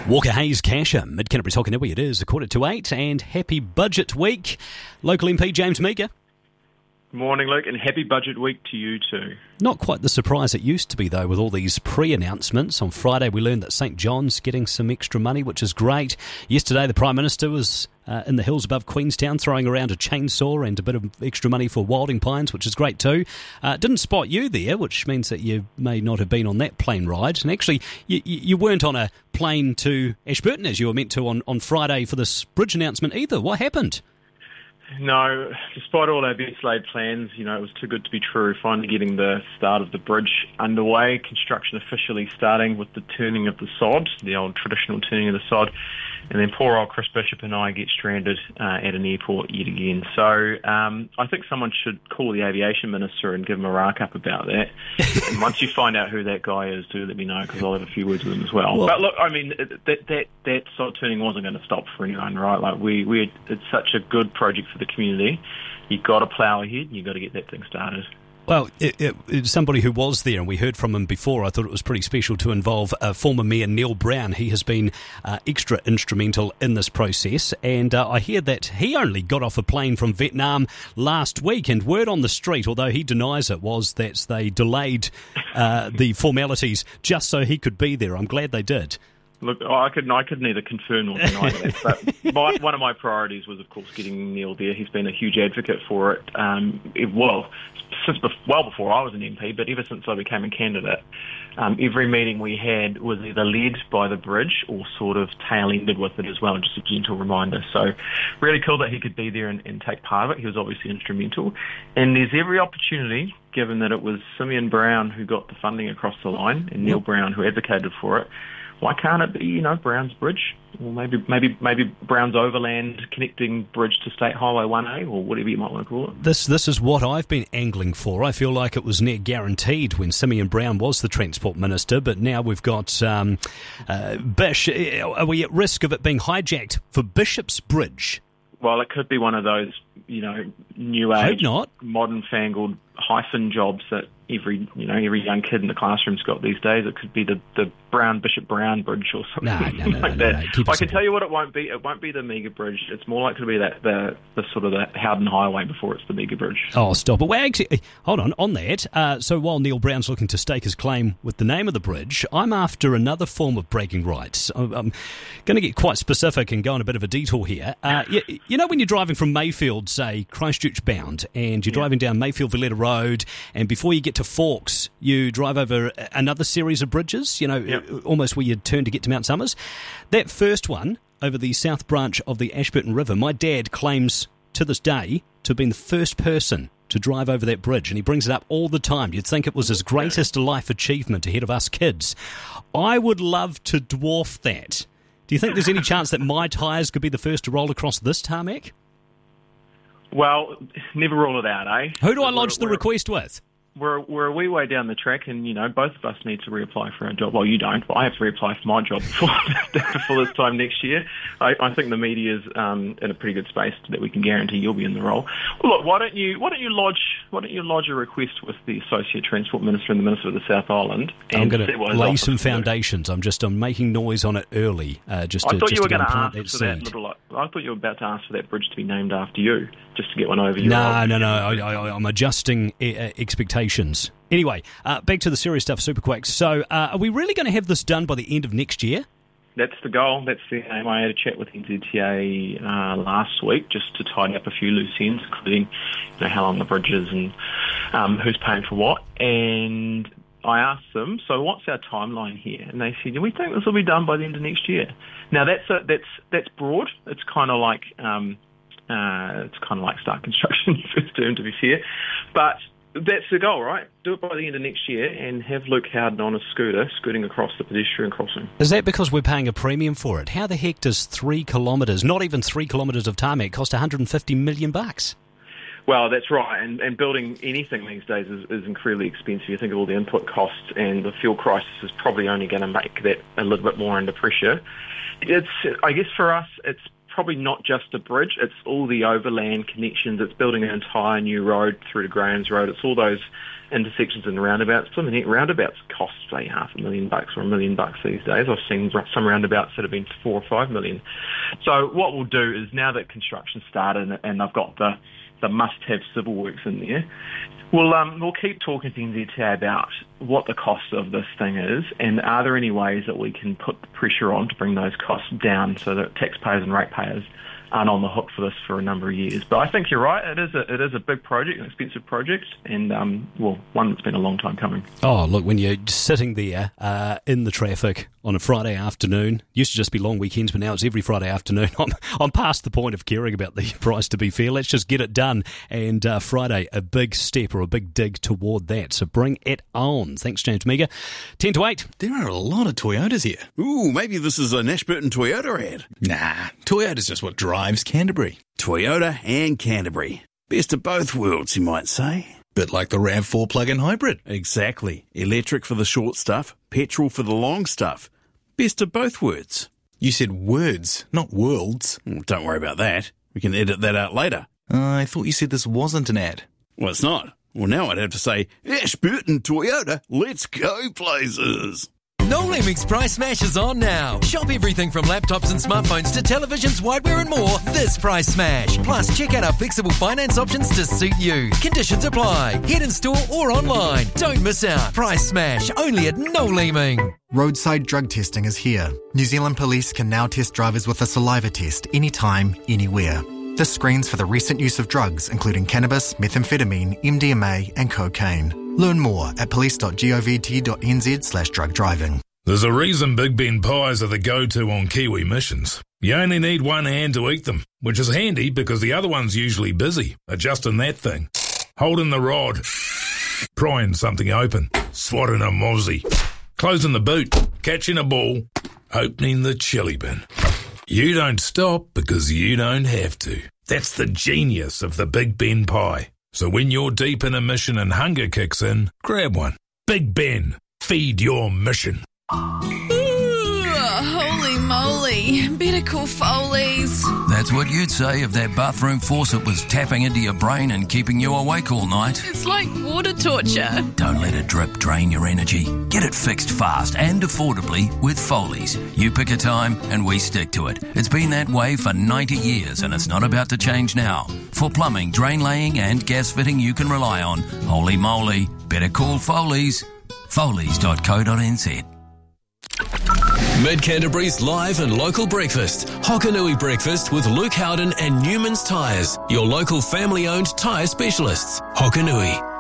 Walker Hayes Casher, Mid-Canterbury's Hokoniwi. It is 7:45 and happy budget week. Local MP James Meagher. Morning, Luke, and happy budget week to you too. Not quite the surprise it used to be, though, with all these pre-announcements. On Friday, we learned that St John's getting some extra money, which is great. Yesterday, the Prime Minister was in the hills above Queenstown throwing around a chainsaw and a bit of extra money for Wilding Pines, which is great too. Didn't spot you there, which means that you may not have been on that plane ride. And actually, you weren't on a plane to Ashburton as you were meant to on Friday for this bridge announcement either. What happened? No, despite all our best laid plans, it was too good to be true. Finally getting the start of the bridge underway, construction officially starting with the turning of the sod, the old traditional turning of the sod, and then poor old Chris Bishop and I get stranded at an airport yet again. So I think someone should call the aviation minister and give him a rack up about that. And once you find out who that guy is, do let me know, because I'll have a few words with him as well. But look, I mean, that sod turning wasn't going to stop for anyone, right? Like it's such a good project for the community. You've got to plough ahead and you've got to get that thing started. Well, somebody who was there, and we heard from him before, I thought it was pretty special to involve former Mayor Neil Brown. He has been extra instrumental in this process, and I hear that he only got off a plane from Vietnam last week, and word on the street, although he denies it, was that they delayed the formalities just so he could be there. I'm glad they did. Look, I could neither confirm nor deny that, but one of my priorities was, of course, getting Neil there. He's been a huge advocate for it, well before I was an MP, but ever since I became a candidate. Every meeting we had was either led by the bridge or sort of tail-ended with it as well, just a gentle reminder. So really cool that he could be there and take part of it. He was obviously instrumental. And there's every opportunity, given that it was Simeon Brown who got the funding across the line and Neil Brown who advocated for it, why can't it be, Brown's Bridge? Or maybe Brown's Overland connecting bridge to State Highway 1A, or whatever you might want to call it. This is what I've been angling for. I feel like it was near guaranteed when Simeon Brown was the Transport Minister, but now we've got Bish. Are we at risk of it being hijacked for Bishop's Bridge? Well, it could be one of those, new age, modern fangled hyphen jobs that every young kid in the classroom's got these days. It could be the Bishop Brown Bridge or something like that. I can tell you what it won't be. It won't be the Meagher Bridge. It's more likely to be the sort of the Howden Highway before it's the Meagher Bridge. Oh, stop it. Well, actually, hold on that. So while Neil Brown's looking to stake his claim with the name of the bridge, I'm after another form of bragging rights. I'm going to get quite specific and go on a bit of a detour here. When you're driving from Mayfield, say, Christchurch bound, and you're driving down Mayfield Valletta Road, and before you get to Forks, you drive over another series of bridges, almost where you turn to get to Mount Somers. That first one, over the south branch of the Ashburton River, my dad claims to this day to have been the first person to drive over that bridge, and he brings it up all the time. You'd think it was his greatest life achievement ahead of us kids. I would love to dwarf that. Do you think there's any chance that my tyres could be the first to roll across this tarmac? Well, never rule it out, eh? Who do I lodge the request with? We're a wee way down the track, and both of us need to reapply for our job. Well, you don't, but I have to reapply for my job before this time next year. I think the media's in a pretty good space that we can guarantee you'll be in the role. Well, look, why don't you lodge a request with the Associate Transport Minister and the Minister of the South Island? I'm going to lay some foundations. I'm making noise on it early. I thought you were going to ask for that I thought you were about to ask for that bridge to be named after you, just to get one over your No. I'm adjusting expectations. Anyway, back to the serious stuff, Superquakes. So, are we really going to have this done by the end of next year? That's the goal. That's the aim. I had a chat with NZTA last week just to tidy up a few loose ends, including how long the bridge is and who's paying for what. And I asked them, so what's our timeline here? And they said, we think this will be done by the end of next year. Now that's broad. It's kind of like start construction first term, to be fair, but that's the goal, right? Do it by the end of next year and have Luke Howden on a scooter scooting across the pedestrian crossing. Is that because we're paying a premium for it? How the heck does 3 kilometres, not even 3 kilometres of tarmac, cost $150 million? Well, that's right, and building anything these days is incredibly expensive. You think of all the input costs, and the fuel crisis is probably only going to make that a little bit more under pressure. I guess for us, it's probably not just a bridge, it's all the overland connections. It's building an entire new road through to Graham's Road. It's all those intersections and roundabouts. Plymouth roundabouts cost, say, $500,000 or $1 million these days. I've seen some roundabouts that have been $4 or $5 million. So what we'll do is, now that construction started and I've got the must-have civil works in there, we'll keep talking to NZTA about what the cost of this thing is, and are there any ways that we can put the pressure on to bring those costs down so that taxpayers and ratepayers aren't on the hook for this for a number of years. But I think you're right, it is a big project, an expensive project, and one that's been a long time coming. Oh, look, when you're sitting there in the traffic on a Friday afternoon, used to just be long weekends, but now it's every Friday afternoon. I'm past the point of caring about the price, to be fair. Let's just get it done, and Friday, a big step or a big dig toward that. So bring it on. Thanks, James Meagher. 10 to 8. There are a lot of Toyotas here. Ooh, maybe this is an Ashburton Toyota ad. Nah, Toyota's just what drives Canterbury. Toyota and Canterbury. Best of both worlds, you might say. Bit like the RAV4 plug-in hybrid. Exactly. Electric for the short stuff, petrol for the long stuff. Best of both worlds. You said words, not worlds. Don't worry about that. We can edit that out later. I thought you said this wasn't an ad. Well, it's not. Well, now I'd have to say, Ashburton Toyota, let's go places. No Limits Price Smash is on now. Shop everything from laptops and smartphones to televisions, whiteware and more this Price Smash. Plus, check out our flexible finance options to suit you. Conditions apply. Head in store or online. Don't miss out. Price Smash, only at No Leeming. Roadside drug testing is here. New Zealand Police can now test drivers with a saliva test anytime, anywhere. This screens for the recent use of drugs, including cannabis, methamphetamine, MDMA and cocaine. Learn more at police.govt.nz/drug driving. There's a reason Big Ben pies are the go-to on Kiwi missions. You only need one hand to eat them, which is handy because the other one's usually busy adjusting that thing, holding the rod, prying something open, swatting a mozzie, closing the boot, catching a ball, opening the chili bin. You don't stop because you don't have to. That's the genius of the Big Ben pie. So when you're deep in a mission and hunger kicks in, grab one. Big Ben, feed your mission. Ooh, holy moly. Better call Foley's. That's what you'd say if that bathroom faucet was tapping into your brain and keeping you awake all night. It's like water torture. Don't let a drip drain your energy. Get it fixed fast and affordably with Foley's. You pick a time and we stick to it. It's been that way for 90 years and it's not about to change now. For plumbing, drain laying and gas fitting you can rely on, holy moly, better call Foley's. Foley's.co.nz. Mid-Canterbury's live and local breakfast. Hokanui Breakfast with Luke Howden and Newman's Tyres, your local family-owned tyre specialists. Hokanui.